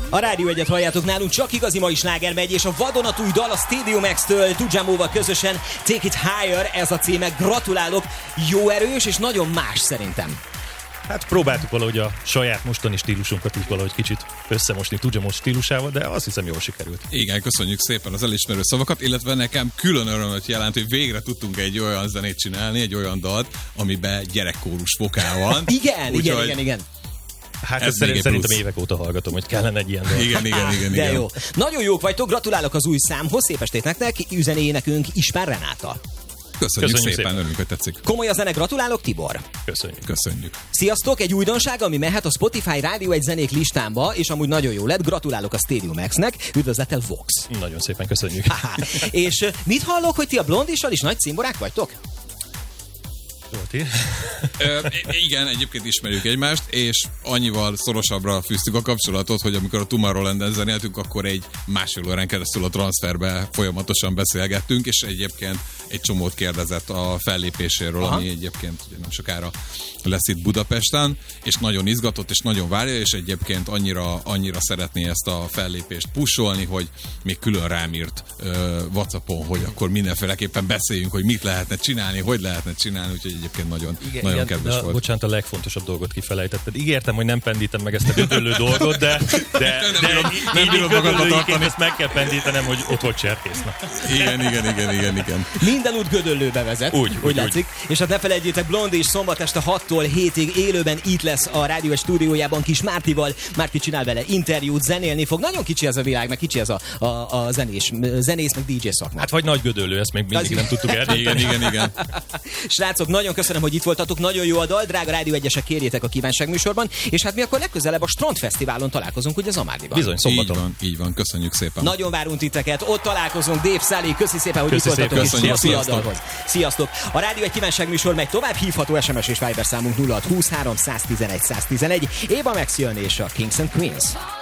A Rádió Egyet halljátok, nálunk csak igazi mai sláger megy, és a vadonatúj dal a Stadium X-től Tujamóval közösen Take It Higher, ez a címe. Gratulálok, jó erős és nagyon más szerintem. Hát próbáltuk valahogy a saját mostani stílusunkat így valahogy kicsit összemosni Tujamo stílusával, de azt hiszem jól sikerült. Igen, köszönjük szépen az elismerő szavakat, illetve nekem külön örömöt jelent, hogy végre tudtunk egy olyan zenét csinálni, egy olyan dalt, amiben gyerekkórus vokál van. Igen. Hát ezt szerintem évek óta hallgatom, hogy kellene egy ilyen dal. Igen. De jó. Nagyon jók vagytok, gratulálok az új számhoz, szép estét nektek, üzeni énekünk István Renáta. Köszönjük szépen, örülünk, hogy tetszik. Komoly a zene, gratulálok, Tibor. Köszönjük. Sziasztok, egy újdonság, ami mehet a Spotify Rádió Egy zenék listámba, és amúgy nagyon jó lett, gratulálok a Stadium X-nek, üdvözlettel Vox. Nagyon szépen köszönjük. És mit hallok, hogy ti a Blondissal is nagy cimborák vagytok? Igen, egyébként ismerjük egymást, és annyival szorosabbra fűztük a kapcsolatot, hogy amikor a Tomorrowland-en zenéltünk, akkor egy másfél órán keresztül a transferbe folyamatosan beszélgettünk, és egyébként egy csomót kérdezett a fellépéséről, ami egyébként ugye nem sokára lesz itt Budapesten, és nagyon izgatott, és nagyon várja, és egyébként annyira szeretné ezt a fellépést pusolni, hogy még külön rám írt WhatsAppon, hogy akkor mindenféleképpen beszéljünk, hogy mit lehetne csinálni, hogy lehetne csinálni, úgyhogy egyébként nagyon kedves volt. Bocsánat, a legfontosabb dolgot kifelejtetted. Ígértem, hogy nem pendítem meg ezt a gödöllő dolgot, de nem bírod magadba tartani. Ezt meg kell pendítenem, hogy ott volt cserkészna. Igen. Minden út Gödöllőbe vezet, úgy látszik. És hát ne felejtjétek, Blondie is szombat este 6-tól 7-ig élőben itt lesz a Rádió Egy stúdiójában Kis Mártival. Márti csinál vele interjút, zenélni fog. Nagyon kicsi ez a világ, meg kicsi ez a zenész, meg DJ szakma. Hát vagy Nagy Gödöllő, ezt még mindig nem tudtuk eldönteni. Igen. Srácok, nagyon köszönöm, hogy itt voltatok, nagyon jó a dal, drága Rádió Egyesek, kérjétek a kívánságműsorban, és hát mi akkor legközelebb a Strandfesztiválon találkozunk, ugye Zamárdiban. Bizony, szombaton. Így van, köszönjük szépen. Nagyon várunk titeket, ott találkozunk, Dave Szálé, köszi szépen, hogy itt voltatok, és sziasztok. A Rádió Egy kívánságműsor megy tovább, hívható SMS és Viber számunk 0620 311 111. Éva Max jön és a Kings and Queens.